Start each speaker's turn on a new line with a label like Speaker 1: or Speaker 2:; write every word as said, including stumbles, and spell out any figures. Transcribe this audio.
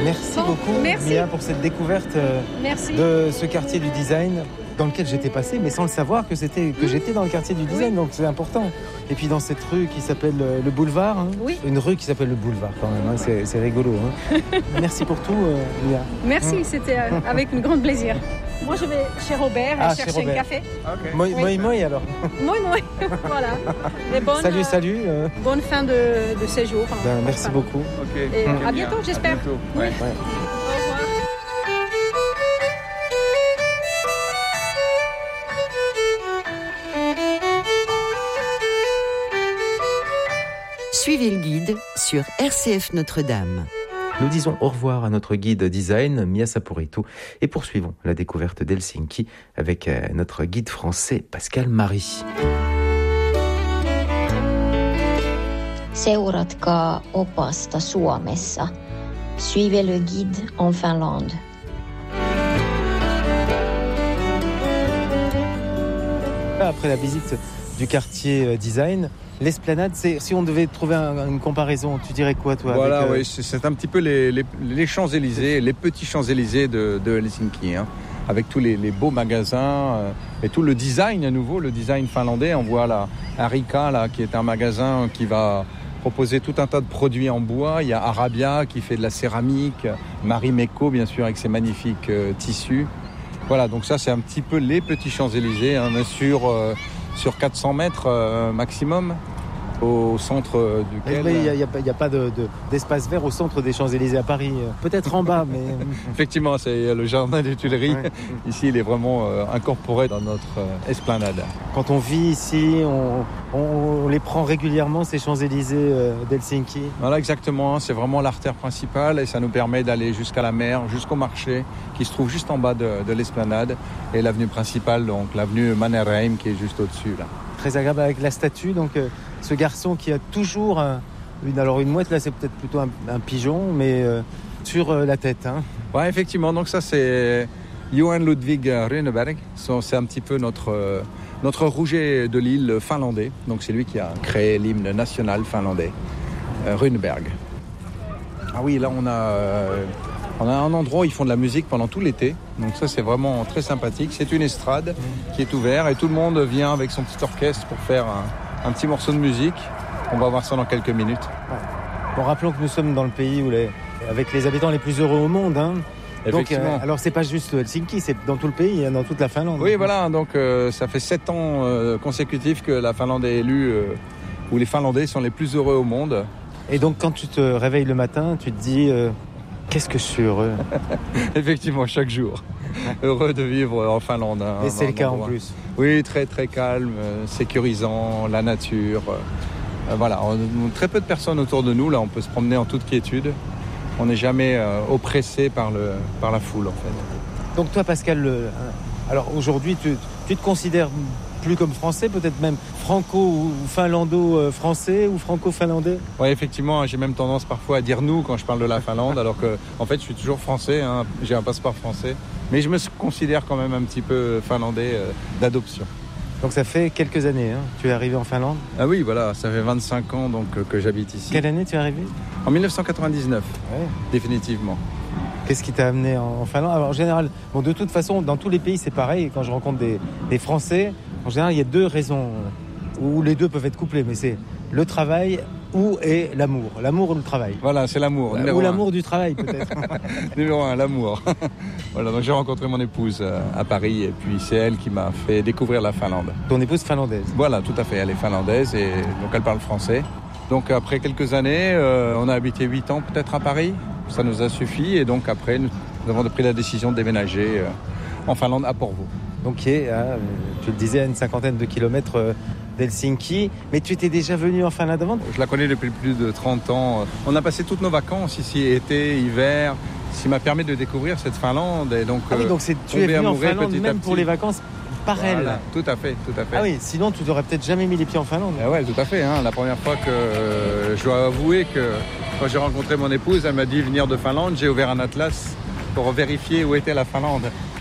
Speaker 1: Merci
Speaker 2: Bon,
Speaker 1: beaucoup,
Speaker 2: merci.
Speaker 1: Mia, pour cette découverte euh,
Speaker 2: Merci.
Speaker 1: de ce quartier du design dans lequel j'étais passé, mais sans le savoir que, c'était, que j'étais dans le quartier du design,
Speaker 2: Oui.
Speaker 1: donc c'est important. Et puis dans cette rue qui s'appelle euh, le boulevard, hein,
Speaker 2: Oui.
Speaker 1: une rue qui s'appelle le boulevard quand même, hein, c'est, c'est rigolo. Hein. Merci pour tout, euh, Mia.
Speaker 2: Merci,
Speaker 1: Mm.
Speaker 2: c'était euh, avec un grand plaisir. Moi, je vais chez Robert
Speaker 1: Ah,
Speaker 2: et
Speaker 1: chez
Speaker 2: chercher
Speaker 1: Robert.
Speaker 2: un café.
Speaker 3: Ok.
Speaker 1: Moi,
Speaker 2: Oui.
Speaker 1: moi, moi, alors.
Speaker 2: Moi, moi. Voilà. Et bonne,
Speaker 1: Salut,
Speaker 2: euh,
Speaker 1: salut. euh,
Speaker 2: bonne fin de, de séjour. hein.
Speaker 1: ben, merci
Speaker 2: Enfin,
Speaker 1: beaucoup.
Speaker 3: Ok.
Speaker 2: Et
Speaker 3: Ok,
Speaker 2: à
Speaker 3: bien.
Speaker 2: bientôt, j'espère.
Speaker 3: À bientôt. Ouais.
Speaker 1: Ouais.
Speaker 2: Au revoir.
Speaker 4: Suivez le guide sur R C F Notre-Dame.
Speaker 1: Nous disons au revoir à notre guide design, Mia Saporito, et poursuivons la découverte d'Helsinki avec euh, notre guide français, Pascal Marie.
Speaker 5: Seuratkaa opasta Suomessa. Suivez le guide en Finlande.
Speaker 1: Après la visite du quartier euh, design, l'esplanade, c'est, si on devait trouver un- une comparaison, tu dirais quoi, toi
Speaker 3: Voilà,
Speaker 1: avec, euh,
Speaker 3: oui, c'est, c'est un petit peu les, les, les Champs-Élysées, les petits Champs-Élysées de, de Helsinki, hein, avec tous les, les beaux magasins euh, et tout le design à nouveau, le design finlandais. On voit là Arika, là, qui est un magasin qui va proposer tout un tas de produits en bois. Il y a Arabia qui fait de la céramique, Marimekko, bien sûr, avec ses magnifiques euh, tissus. Voilà, donc ça, c'est un petit peu les petits Champs-Élysées, hein, mais sur, euh, sur quatre cents mètres euh, maximum, au centre euh, duquel...
Speaker 1: Mais il n'y a, il y a pas- il y a pas de, de- d'espace vert au centre des Champs-Élysées à Paris. euh, Peut-être en bas, mais...
Speaker 3: Effectivement, c'est le jardin des Tuileries.
Speaker 1: Ouais.
Speaker 3: Ici, il est vraiment euh, incorporé dans notre euh, esplanade.
Speaker 1: Quand on vit ici, on, on- on les prend régulièrement, ces Champs-Élysées euh, d'Helsinki.
Speaker 3: Voilà, exactement. C'est vraiment l'artère principale et ça nous permet d'aller jusqu'à la mer, jusqu'au marché qui se trouve juste en bas de, de l'esplanade et l'avenue principale, donc l'avenue Mannerheim qui est juste au-dessus là.
Speaker 1: Très agréable avec la statue, donc euh, ce garçon qui a toujours un- une, alors une mouette, là c'est peut-être plutôt un, un pigeon, mais euh, sur euh, la tête. Hein.
Speaker 3: Ouais, effectivement. Donc ça, c'est Johan Ludvig Runeberg. So, C'est un petit peu notre euh, notre Rouget de Lille finlandais. Donc c'est lui qui a créé l'hymne national finlandais, euh, Runeberg. Ah oui, là on a euh, on a un endroit où ils font de la musique pendant tout l'été. Donc ça, c'est vraiment très sympathique. C'est une estrade qui est ouverte et tout le monde vient avec son petit orchestre pour faire un, un petit morceau de musique. On va voir ça dans quelques minutes.
Speaker 1: Bon, rappelons que nous sommes dans le pays où les, avec les habitants les plus heureux au monde. Hein. Donc,
Speaker 3: Effectivement.
Speaker 1: euh, alors c'est pas juste Helsinki, c'est dans tout le pays, hein, dans toute la Finlande.
Speaker 3: Oui, voilà, donc euh, ça fait sept ans euh, consécutifs que la Finlande est élue, euh, où les Finlandais sont les plus heureux au monde.
Speaker 1: Et donc quand tu te réveilles le matin, tu te dis euh, qu'est-ce que je suis heureux.
Speaker 3: Effectivement, chaque jour. Heureux de vivre en Finlande. hein,
Speaker 1: Et c'est
Speaker 3: dans
Speaker 1: le cas en
Speaker 3: l'endroit.
Speaker 1: plus.
Speaker 3: Oui, très très calme, euh, sécurisant, la nature. euh, voilà, on- très peu de personnes autour de nous, là on peut se promener en toute quiétude. On n'est jamais euh, oppressé par, le, par la foule en fait.
Speaker 1: Donc toi Pascal, le- alors aujourd'hui tu, tu te considères plus comme français, peut-être même franco ou finlando-français ou franco-finlandais?
Speaker 3: Oui, effectivement, j'ai même tendance parfois à dire nous quand je parle de la Finlande, alors que en fait je suis toujours français, hein, j'ai un passeport français. Mais je me considère quand même un petit peu finlandais euh, d'adoption.
Speaker 1: Donc ça fait quelques années, hein. Tu es arrivé en Finlande.
Speaker 3: Ah oui, voilà, ça fait vingt-cinq ans donc, euh, que j'habite ici.
Speaker 1: Quelle année tu es arrivé?
Speaker 3: En dix-neuf cent quatre-vingt-dix-neuf,
Speaker 1: Ouais.
Speaker 3: définitivement.
Speaker 1: Qu'est-ce qui t'a amené en en Finlande? Alors en général, bon, de toute façon, dans tous les pays c'est pareil. Quand je rencontre des, des Français, en général il y a deux raisons, euh, où les deux peuvent être couplés, mais c'est le travail ou et l'amour. L'amour ou le travail.
Speaker 3: Voilà, c'est l'amour. numéro
Speaker 1: Ou
Speaker 3: un.
Speaker 1: l'amour du travail peut-être.
Speaker 3: Numéro un, l'amour. Voilà, donc j'ai rencontré mon épouse euh, à Paris et puis c'est elle qui m'a fait découvrir la Finlande.
Speaker 1: Ton épouse finlandaise.
Speaker 3: Voilà, tout à fait, elle est finlandaise et donc elle parle français. Donc après quelques années, euh, on a habité huit ans peut-être à Paris, ça nous a suffi et donc après nous avons pris la décision de déménager euh, en Finlande à Porvoo.
Speaker 1: Donc qui est, à, euh, tu le disais, à une cinquantaine de kilomètres euh, d'Helsinki. Mais tu étais déjà venu en Finlande avant?
Speaker 3: Je la connais depuis plus de trente ans. On a passé toutes nos vacances ici, été, hiver, ce qui m'a permis de découvrir cette Finlande et donc,
Speaker 1: Ah oui,
Speaker 3: euh,
Speaker 1: donc c'est, tu es
Speaker 3: tomber
Speaker 1: venu en
Speaker 3: amoureux
Speaker 1: Finlande
Speaker 3: petit à
Speaker 1: même
Speaker 3: petit.
Speaker 1: pour les vacances par
Speaker 3: Voilà,
Speaker 1: elle.
Speaker 3: tout à fait, tout à fait.
Speaker 1: Ah oui, sinon tu n'aurais peut-être jamais mis les pieds en Finlande.
Speaker 3: Ah ouais, tout à fait. Hein. La première fois que euh, je dois avouer que quand j'ai rencontré mon épouse, elle m'a dit venir de Finlande. J'ai ouvert un atlas pour vérifier où était la Finlande.